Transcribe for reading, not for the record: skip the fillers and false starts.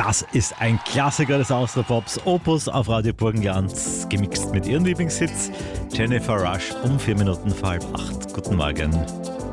Das ist ein Klassiker des Austerpops, Opus auf Radio Burgenland, gemixt mit ihren Lieblingshits. Jennifer Rush um 4 Minuten vor halb 8. Guten Morgen.